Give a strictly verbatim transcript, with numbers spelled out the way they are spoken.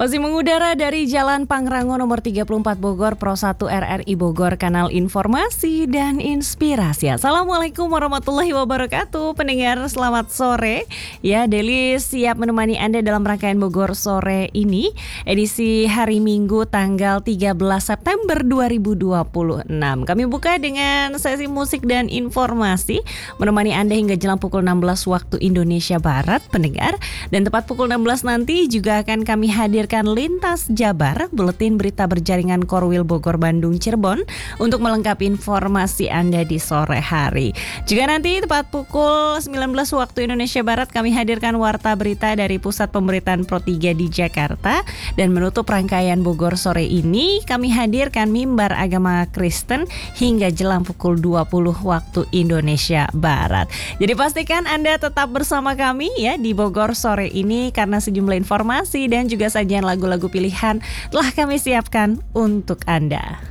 Masih mengudara dari Jalan Pangrango nomor tiga puluh empat Bogor, Pro satu R R I Bogor, kanal informasi dan inspirasi. Assalamualaikum warahmatullahi wabarakatuh. Pendengar, selamat sore. Ya, Deli siap menemani Anda dalam rangkaian Bogor Sore ini, edisi hari Minggu tanggal tiga belas September dua ribu dua puluh enam. Kami buka dengan sesi musik dan informasi, menemani Anda hingga jelang pukul enam belas waktu Indonesia Barat, pendengar. Dan tepat pukul enam belas nanti juga akan kami hadirkan Lintas Jabar, buletin berita berjaringan Korwil Bogor, Bandung, Cirebon, untuk melengkapi informasi Anda di sore hari. Juga nanti tepat pukul sembilan belas waktu Indonesia Barat kami hadirkan warta berita dari Pusat Pemberitaan Pro tiga di Jakarta. Dan menutup rangkaian Bogor Sore ini kami hadirkan mimbar agama Kristen hingga jelang pukul dua puluh waktu Indonesia Barat. Jadi pastikan Anda tetap bersama kami ya di Bogor Sore ini, karena sejumlah informasi dan juga sajian lagu-lagu pilihan telah kami siapkan untuk Anda.